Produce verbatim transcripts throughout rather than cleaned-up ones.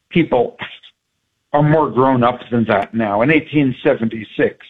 people are more grown up than that now. In eighteen seventy-six,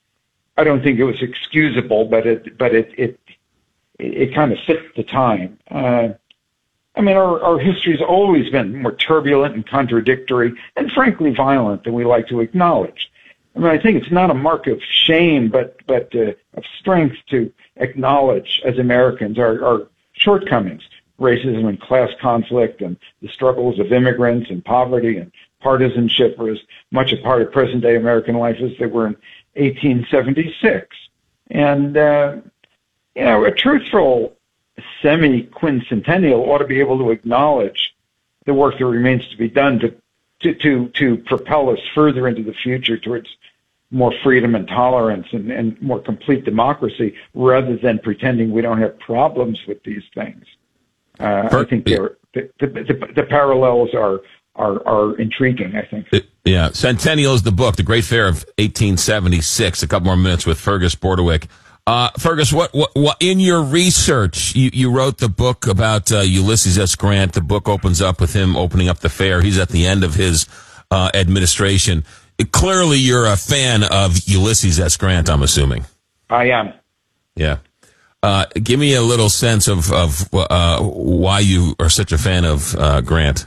I don't think it was excusable, but it but it it it, it kind of fit the time. Uh, I mean, our, our history's always been more turbulent and contradictory, and frankly violent than we like to acknowledge. I mean, I think it's not a mark of shame, but but uh, of strength to acknowledge as Americans our, our shortcomings, racism and class conflict, and the struggles of immigrants and poverty and partisanship are as much a part of present-day American life as they were in eighteen seventy-six. And, uh, you know, a truthful semi-quincentennial ought to be able to acknowledge the work that remains to be done to, to, to, to propel us further into the future towards more freedom and tolerance and, and more complete democracy, rather than pretending we don't have problems with these things. Uh, I think the, the, the, the parallels are, are, are intriguing, I think. Yeah. Centennial is the book, The Great Fair of eighteen seventy-six. A couple more minutes with Fergus Bordewick. Uh, Fergus, what, what, what, in your research, you, you wrote the book about, uh, Ulysses S. Grant. The book opens up with him opening up the fair. He's at the end of his, uh, administration. It, clearly you're a fan of Ulysses S. Grant, I'm assuming. I am. Yeah. Uh, give me a little sense of, of, uh, why you are such a fan of, uh, Grant.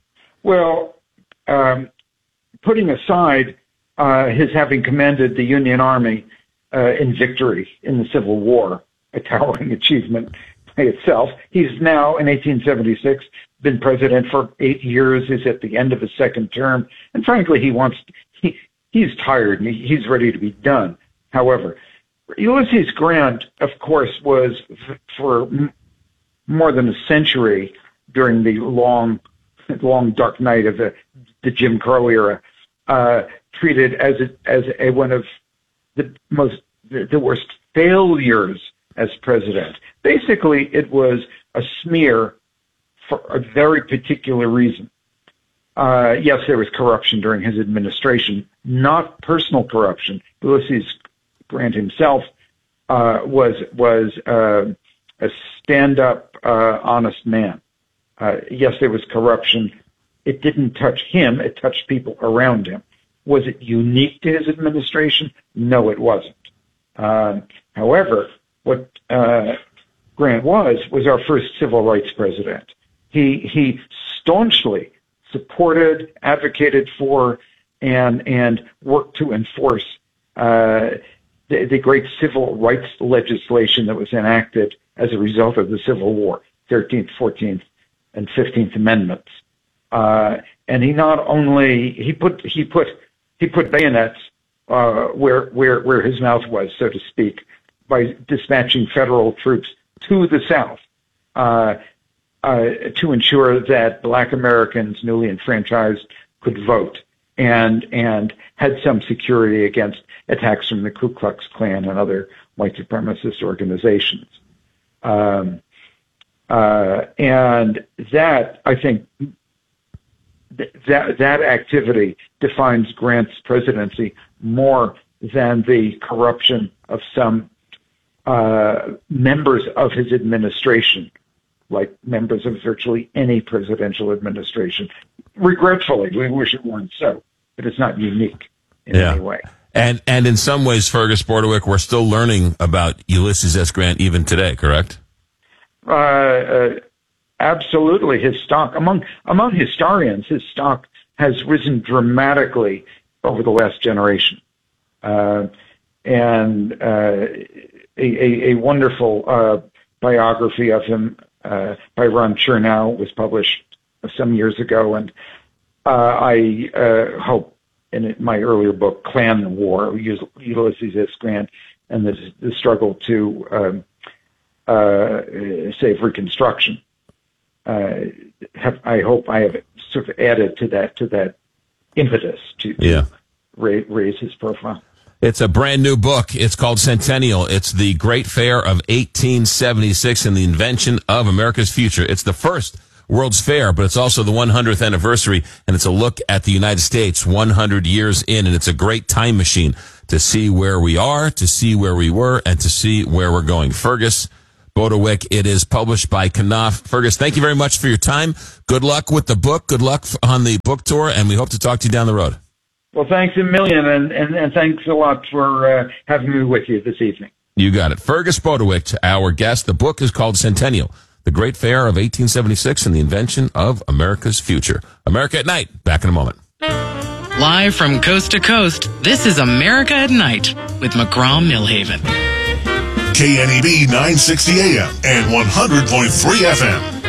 Well, um, putting aside, uh, his having commanded the Union Army, Uh, in victory in the Civil War, a towering achievement by itself. He's now, in eighteen seventy-six, been president for eight years. He's at the end of his second term. And frankly, he wants, he, he's tired and he, he's ready to be done. However, Ulysses Grant, of course, was f- for m- more than a century during the long, long dark night of the, the Jim Crow era, uh, treated as a, as a, one of the most, the, the worst failures as president. Basically, it was a smear for a very particular reason. Uh, yes, there was corruption during his administration, not personal corruption. Ulysses Grant himself, uh, was, was, uh, a stand-up, uh, honest man. Uh, yes, there was corruption. It didn't touch him. It touched people around him. Was it unique to his administration? No, it wasn't. Uh, however, what uh, Grant was, was our first civil rights president. He he staunchly supported, advocated for, and and worked to enforce uh, the, the great civil rights legislation that was enacted as a result of the Civil War, thirteenth, fourteenth, and fifteenth Amendments. Uh, and he not only he put he put He put bayonets uh, where where where his mouth was, so to speak, by dispatching federal troops to the South uh, uh, to ensure that Black Americans, newly enfranchised, could vote and and had some security against attacks from the Ku Klux Klan and other white supremacist organizations. Um, uh, and that, I think, That that activity defines Grant's presidency more than the corruption of some uh, members of his administration, like members of virtually any presidential administration. Regretfully, we wish it weren't so, but it's not unique in yeah. any way. And and in some ways, Fergus Bordewick, we're still learning about Ulysses S. Grant even today, correct? Uh, uh Absolutely. His stock, among among historians, his stock has risen dramatically over the last generation. Uh, and uh, a, a, a wonderful uh, biography of him uh, by Ron Chernow was published some years ago. And uh, I uh, hope in my earlier book, Klan War, Ulysses S. Grant and the, the struggle to um, uh, save Reconstruction. Uh, have, I hope I have sort of added to that to that impetus to, to yeah. raise, raise his profile. It's a brand new book. It's called Centennial. It's the Great Fair of eighteen seventy-six and the invention of America's future. It's the first World's Fair, but it's also the one hundredth anniversary, and it's a look at the United States one hundred years in, and it's a great time machine to see where we are, to see where we were, and to see where we're going. Fergus Bodewick. It is published by Knopf. Fergus, thank you very much for your time. Good luck with the book. Good luck on the book tour, and we hope to talk to you down the road. Well, thanks a million, and, and, and thanks a lot for uh, having me with you this evening. You got it. Fergus Bodewick, our guest. The book is called Centennial, The Great Fair of eighteen seventy-six and the Invention of America's Future. America at Night. Back in a moment. Live from coast to coast, this is America at Night with McGraw Millhaven. K N E B nine sixty A M and one hundred point three F M.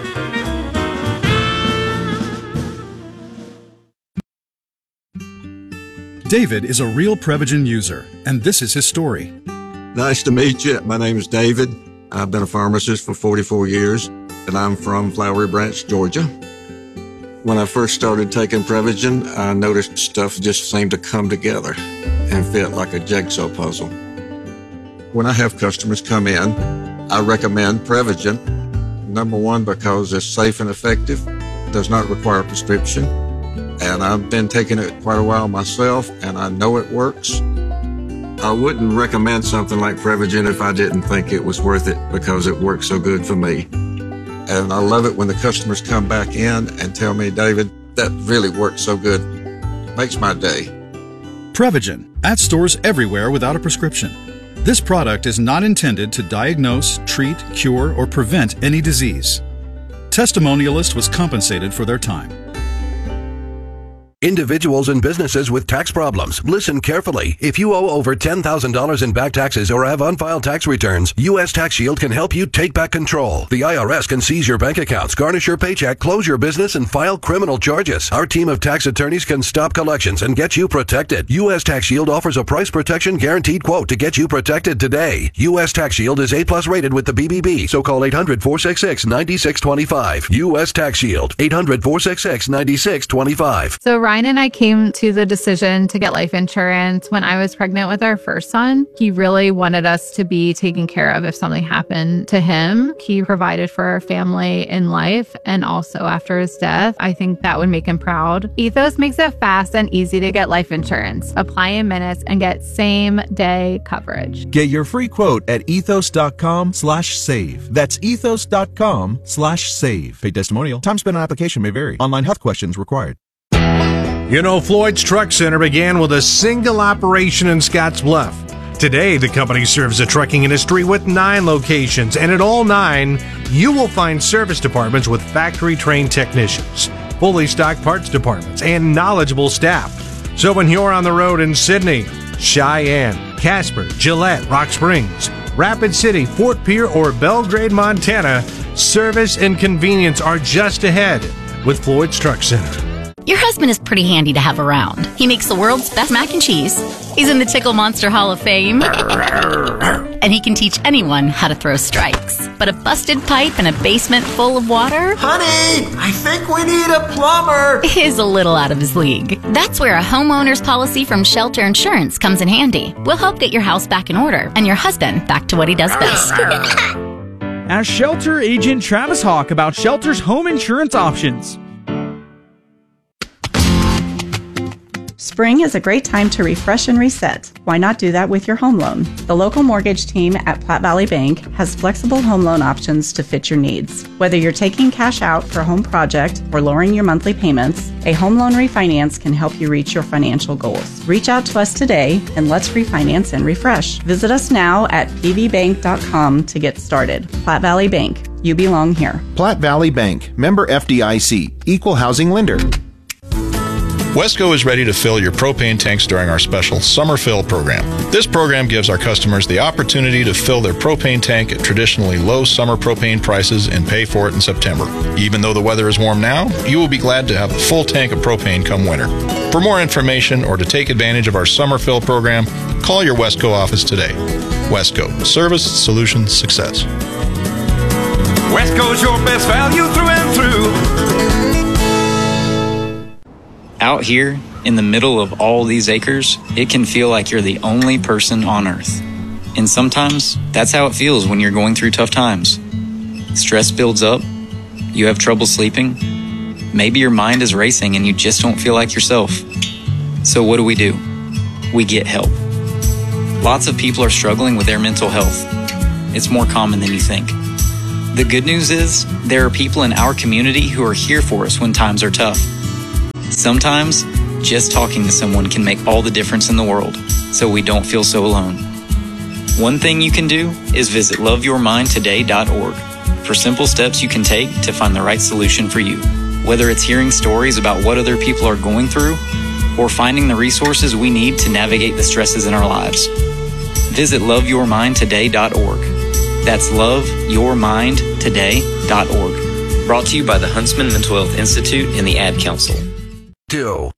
David is a real Prevagen user, and this is his story. Nice to meet you. My name is David. I've been a pharmacist for forty-four years, and I'm from Flowery Branch, Georgia. When I first started taking Prevagen, I noticed stuff just seemed to come together and fit like a jigsaw puzzle. When I have customers come in, I recommend Prevagen. Number one, because it's safe and effective, does not require a prescription, and I've been taking it quite a while myself, and I know it works. I wouldn't recommend something like Prevagen if I didn't think it was worth it because it works so good for me. And I love it when the customers come back in and tell me, David, that really worked so good. Makes my day. Prevagen, at stores everywhere without a prescription. This product is not intended to diagnose, treat, cure, or prevent any disease. Testimonialist was compensated for their time. Individuals and businesses with tax problems, listen carefully. If you owe over ten thousand dollars in back taxes or have unfiled tax returns, U S Tax Shield can help you take back control. The I R S can seize your bank accounts, garnish your paycheck, close your business, and file criminal charges. Our team of tax attorneys can stop collections and get you protected. U S Tax Shield offers a price protection guaranteed quote to get you protected today. U S Tax Shield is A plus rated with the B B B, so call eight hundred, four six six, nine six two five. U S Tax Shield, eight hundred, four six six, nine six two five. So Ryan and I came to the decision to get life insurance when I was pregnant with our first son. He really wanted us to be taken care of if something happened to him. He provided for our family in life and also after his death. I think that would make him proud. Ethos makes it fast and easy to get life insurance. Apply in minutes and get same day coverage. Get your free quote at ethos.com slash save. That's ethos.com slash save. Paid testimonial. Time spent on application may vary. Online health questions required. You know, Floyd's Truck Center began with a single operation in Scottsbluff. Today, the company serves the trucking industry with nine locations, and at all nine, you will find service departments with factory-trained technicians, fully stocked parts departments, and knowledgeable staff. So when you're on the road in Sydney, Cheyenne, Casper, Gillette, Rock Springs, Rapid City, Fort Pierre, or Belgrade, Montana, service and convenience are just ahead with Floyd's Truck Center. Your husband is pretty handy to have around. He makes the world's best mac and cheese. He's in the Tickle Monster Hall of Fame. And he can teach anyone how to throw strikes. But a busted pipe in a basement full of water? Honey, I think we need a plumber. Is a little out of his league. That's where a homeowner's policy from Shelter Insurance comes in handy. We'll help get your house back in order and your husband back to what he does best. Ask Shelter agent Travis Hawk about Shelter's home insurance options. Spring is a great time to refresh and reset. Why not do that with your home loan? The local mortgage team at Platte Valley Bank has flexible home loan options to fit your needs. Whether you're taking cash out for a home project or lowering your monthly payments, a home loan refinance can help you reach your financial goals. Reach out to us today and let's refinance and refresh. Visit us now at p v bank dot com to get started. Platte Valley Bank. You belong here. Platte Valley Bank. Member F D I C. Equal housing lender. Wesco is ready to fill your propane tanks during our special Summer Fill program. This program gives our customers the opportunity to fill their propane tank at traditionally low summer propane prices and pay for it in September. Even though the weather is warm now, you will be glad to have a full tank of propane come winter. For more information or to take advantage of our Summer Fill program, call your Wesco office today. Wesco. Service, solutions, success. Wesco's your best value through and through. Out here, in the middle of all these acres, it can feel like you're the only person on Earth. And sometimes, that's how it feels when you're going through tough times. Stress builds up, you have trouble sleeping, maybe your mind is racing and you just don't feel like yourself. So what do we do? We get help. Lots of people are struggling with their mental health. it's more common than you think. The good news is, there are people in our community who are here for us when times are tough. Sometimes, just talking to someone can make all the difference in the world, so we don't feel so alone. One thing you can do is visit love your mind today dot org for simple steps you can take to find the right solution for you. Whether it's hearing stories about what other people are going through, or finding the resources we need to navigate the stresses in our lives. Visit love your mind today dot org. That's love your mind today dot org. Brought to you by the Huntsman Mental Health Institute and the Ad Council. Do.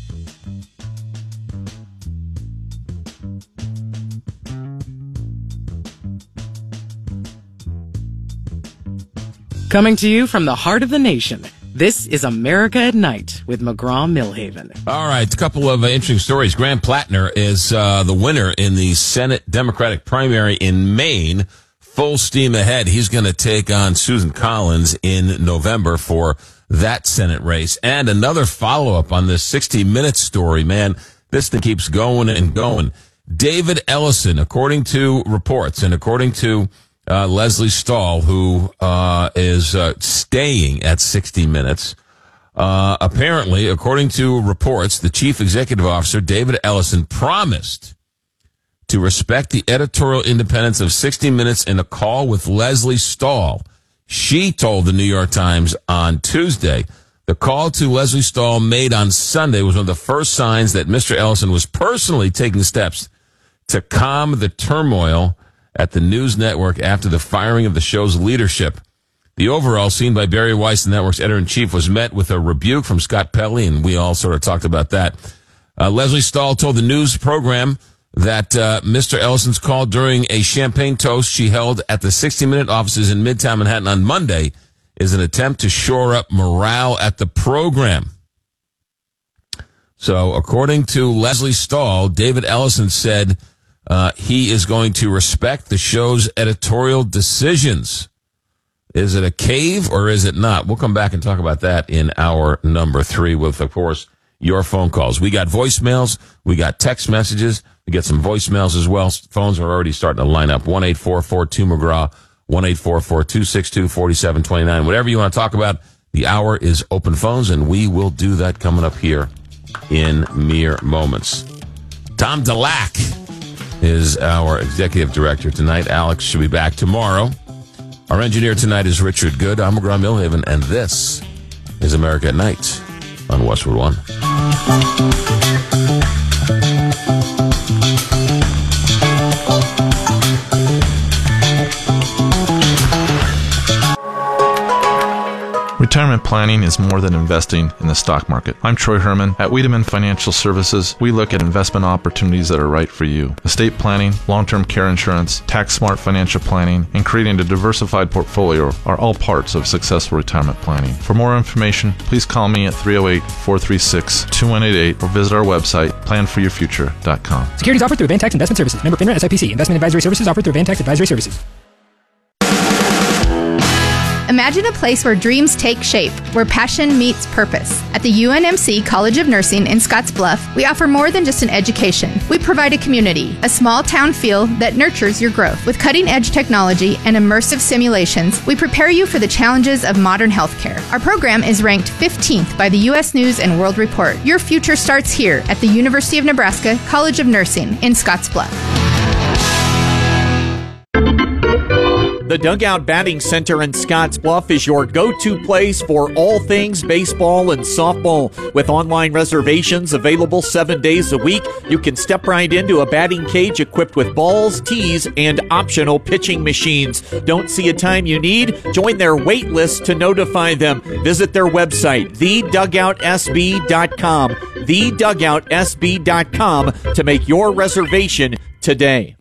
Coming to you from the heart of the nation, this is America at Night with McGraw-Millhaven. All right, a couple of uh, interesting stories. Graham Plattner is uh, the winner in the Senate Democratic primary in Maine. Full steam ahead. He's going to take on Susan Collins in November for that Senate race. And another follow-up on this sixty minutes story. Man, this thing keeps going and going. David Ellison, according to reports and according to uh, Leslie Stahl, who uh, is uh, staying at sixty minutes, uh, apparently, according to reports, the chief executive officer, David Ellison, promised to respect the editorial independence of sixty minutes in a call with Leslie Stahl. She told the New York Times on Tuesday, the call to Leslie Stahl made on Sunday was one of the first signs that Mister Ellison was personally taking steps to calm the turmoil at the news network after the firing of the show's leadership. The overall, seen by Barry Weiss, the network's editor-in-chief, was met with a rebuke from Scott Pelley, and we all sort of talked about that. Uh, Leslie Stahl told the news program that uh, Mister Ellison's call during a champagne toast she held at the sixty minute offices in Midtown Manhattan on Monday is an attempt to shore up morale at the program. So, according to Leslie Stahl, David Ellison said uh, he is going to respect the show's editorial decisions. Is it a cave or is it not? We'll come back and talk about that in hour number three with, of course, your phone calls. We got voicemails. We got text messages. We get some voicemails as well. Phones are already starting to line up. one eight four four two McGraw, one eight four four two six two four seven two nine. Whatever you want to talk about, the hour is open phones, and we will do that coming up here in mere moments. Tom Delac is our executive director tonight. Alex should be back tomorrow. Our engineer tonight is Richard Good. I'm McGraw-Millhaven, and this is America at Night on Westwood One. Retirement planning is more than investing in the stock market. I'm Troy Herman. At Wiedemann Financial Services, we look at investment opportunities that are right for you. Estate planning, long-term care insurance, tax-smart financial planning, and creating a diversified portfolio are all parts of successful retirement planning. For more information, please call me at three oh eight, four three six, two one eight eight or visit our website, plan for your future dot com. Securities offered through Avantax Investment Services. Member FINRA S I P C. Investment advisory services offered through Avantax Advisory Services. Imagine a place where dreams take shape, where passion meets purpose. At the U N M C College of Nursing in Scottsbluff, we offer more than just an education. We provide a community, a small town feel that nurtures your growth. With cutting-edge technology and immersive simulations, we prepare you for the challenges of modern healthcare. Our program is ranked fifteenth by the U S News and World Report. Your future starts here at the University of Nebraska College of Nursing in Scottsbluff. The Dugout Batting Center in Scottsbluff is your go-to place for all things baseball and softball. With online reservations available seven days a week, you can step right into a batting cage equipped with balls, tees, and optional pitching machines. Don't see a time you need? Join their wait list to notify them. Visit their website, the dugout s b dot com, the dugout s b dot com to make your reservation today.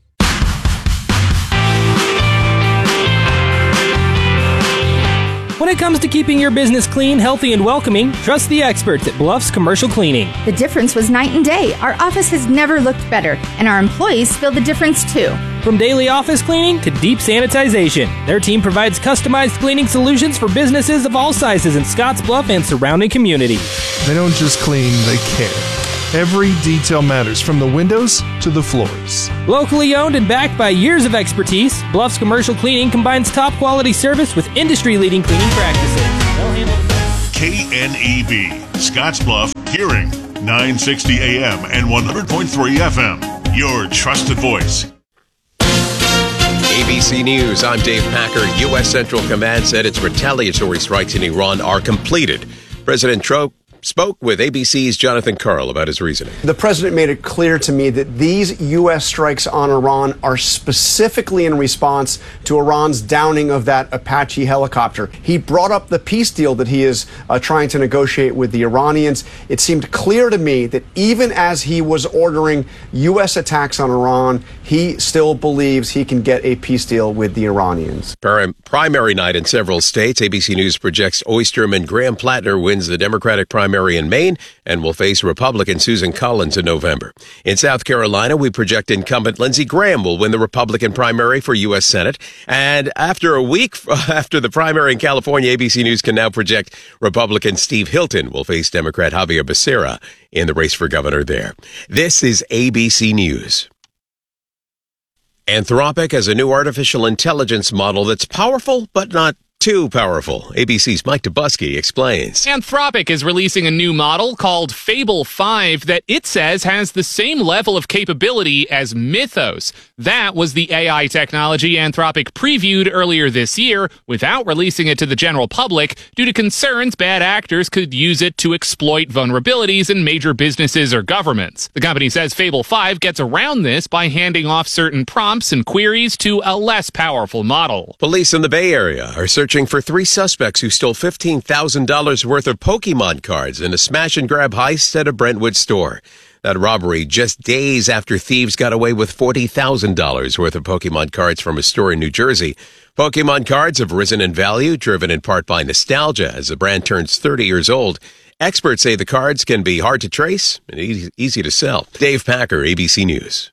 When it comes to keeping your business clean, healthy, and welcoming, trust the experts at Bluffs Commercial Cleaning. The difference was night and day. Our office has never looked better, and our employees feel the difference too. From daily office cleaning to deep sanitization, their team provides customized cleaning solutions for businesses of all sizes in Scottsbluff and surrounding community. They don't just clean, they care. Every detail matters, from the windows to the floors. Locally owned and backed by years of expertise, Bluff's Commercial Cleaning combines top quality service with industry-leading cleaning practices. They'll handle K N E B, Scottsbluff, Hearing, nine sixty A M and one hundred point three F M. Your trusted voice. A B C News, I'm Dave Packer. U S. Central Command said its retaliatory strikes in Iran are completed. President Trump spoke with A B C's Jonathan Karl about his reasoning. The president made it clear to me that these U S strikes on Iran are specifically in response to Iran's downing of that Apache helicopter. He brought up the peace deal that he is uh, trying to negotiate with the Iranians. It seemed clear to me that even as he was ordering U S attacks on Iran, he still believes he can get a peace deal with the Iranians. Primary night in several states. A B C News projects Oysterman Graham Plattner wins the Democratic primary in Maine and will face Republican Susan Collins in November. In South Carolina, we project incumbent Lindsey Graham will win the Republican primary for U S. Senate. And after a week after the primary in California, A B C News can now project Republican Steve Hilton will face Democrat Javier Becerra in the race for governor there. This is A B C News. Anthropic has a new artificial intelligence model that's powerful but not too powerful. A B C's Mike Dubusky explains. Anthropic is releasing a new model called Fable five that it says has the same level of capability as Mythos. That was the A I technology Anthropic previewed earlier this year without releasing it to the general public due to concerns bad actors could use it to exploit vulnerabilities in major businesses or governments. The company says Fable five gets around this by handing off certain prompts and queries to a less powerful model. Police in the Bay Area are searching for three suspects who stole fifteen thousand dollars worth of Pokemon cards in a smash-and-grab heist at a Brentwood store. That robbery just days after thieves got away with forty thousand dollars worth of Pokemon cards from a store in New Jersey. Pokemon cards have risen in value, driven in part by nostalgia as the brand turns thirty years old. Experts say the cards can be hard to trace and easy, easy to sell. Dave Packer, A B C News.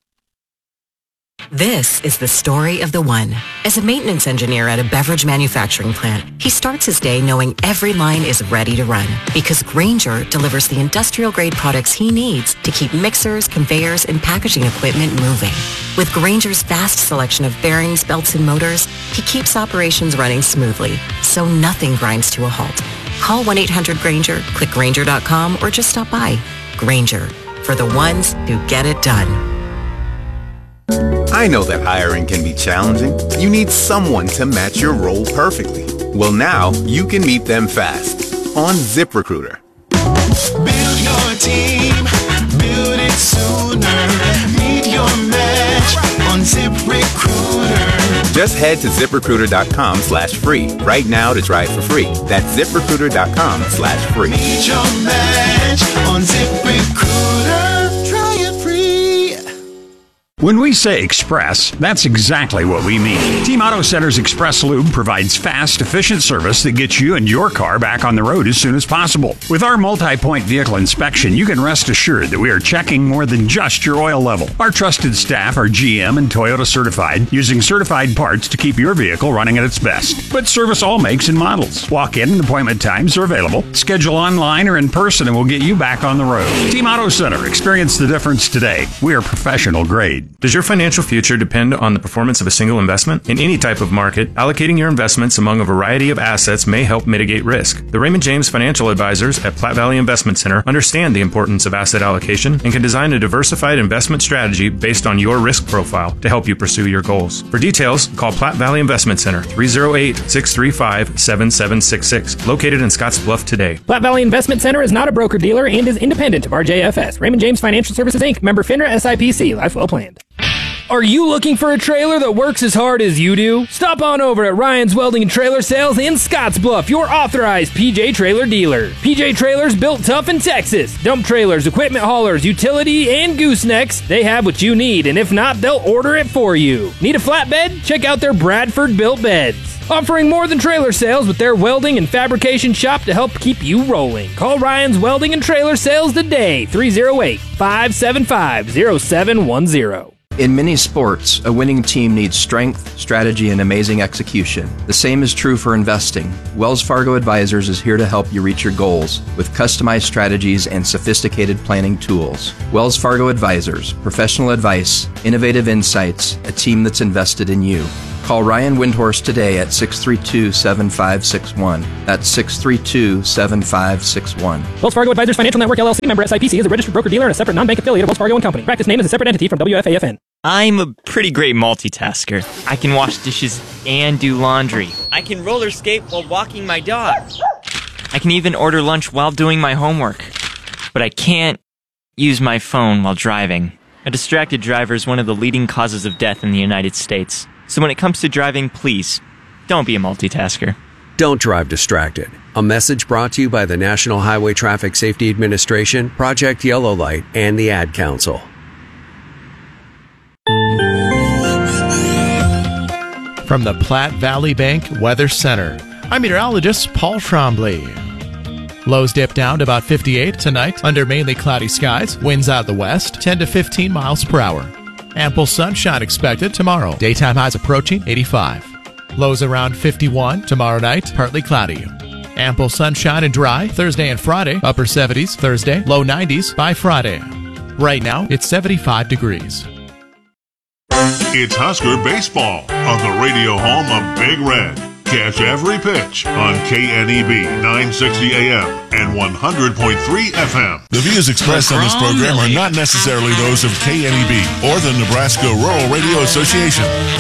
This is the story of the one. As a maintenance engineer at a beverage manufacturing plant, he starts his day knowing every line is ready to run because Grainger delivers the industrial-grade products he needs to keep mixers, conveyors, and packaging equipment moving. With Grainger's vast selection of bearings, belts, and motors, he keeps operations running smoothly, so nothing grinds to a halt. Call one eight hundred Grainger, click Grainger dot com, or just stop by. Grainger, for the ones who get it done. I know that hiring can be challenging. You need someone to match your role perfectly. Well, now you can meet them fast on ZipRecruiter. Build your team, build it sooner. Meet your match on ZipRecruiter. Just head to ZipRecruiter.com slash free right now to try it for free. That's ZipRecruiter.com slash free. Meet your match on ZipRecruiter. Try it free. When we say express, that's exactly what we mean. Team Auto Center's Express Lube provides fast, efficient service that gets you and your car back on the road as soon as possible. With our multi-point vehicle inspection, you can rest assured that we are checking more than just your oil level. Our trusted staff are G M and Toyota certified, using certified parts to keep your vehicle running at its best. But service all makes and models. Walk-in and appointment times are available. Schedule online or in person and we'll get you back on the road. Team Auto Center. Experience the difference today. We are professional grade. Does your financial future depend on the performance of a single investment? In any type of market, allocating your investments among a variety of assets may help mitigate risk. The Raymond James Financial Advisors at Platte Valley Investment Center understand the importance of asset allocation and can design a diversified investment strategy based on your risk profile to help you pursue your goals. For details, call Platte Valley Investment Center, three oh eight, six three five, seven seven six six, located in Scottsbluff today. Platte Valley Investment Center is not a broker-dealer and is independent of R J F S. Raymond James Financial Services, Incorporated. Member FINRA S I P C. Life well planned. Are you looking for a trailer that works as hard as you do? Stop on over at Ryan's Welding and Trailer Sales in Scottsbluff, your authorized P J Trailer dealer. P J Trailers built tough in Texas. Dump trailers, equipment haulers, utility, and goosenecks. They have what you need, and if not, they'll order it for you. Need a flatbed? Check out their Bradford built beds. Offering more than trailer sales with their welding and fabrication shop to help keep you rolling. Call Ryan's Welding and Trailer Sales today, three oh eight, five seven five, oh seven one oh. In many sports, a winning team needs strength, strategy, and amazing execution. The same is true for investing. Wells Fargo Advisors is here to help you reach your goals with customized strategies and sophisticated planning tools. Wells Fargo Advisors, professional advice, innovative insights, a team that's invested in you. Call Ryan Windhorst today at six three two, seven five six one. That's six three two, seven five six one. Wells Fargo Advisors Financial Network L L C, member S I P C, is a registered broker-dealer and a separate non-bank affiliate of Wells Fargo and Company. Practice name is a separate entity from W F A F N. I'm a pretty great multitasker. I can wash dishes and do laundry. I can roller skate while walking my dog. I can even order lunch while doing my homework. But I can't use my phone while driving. A distracted driver is one of the leading causes of death in the United States. So when it comes to driving, please, don't be a multitasker. Don't drive distracted. A message brought to you by the National Highway Traffic Safety Administration, Project Yellow Light, and the Ad Council. From the Platte Valley Bank Weather Center, I'm meteorologist Paul Trombley. Lows dip down to about fifty-eight tonight under mainly cloudy skies. Winds out of the west, ten to fifteen miles per hour. Ample sunshine expected tomorrow. Daytime highs approaching eighty-five. Lows around fifty-one tomorrow night, partly cloudy. Ample sunshine and dry Thursday and Friday. Upper seventies Thursday, low nineties by Friday. Right now, it's seventy-five degrees. It's Husker Baseball on the radio home of Big Red. Catch every pitch on K N E B nine sixty A M and one hundred point three F M. The views expressed on this program are not necessarily those of K N E B or the Nebraska Rural Radio Association.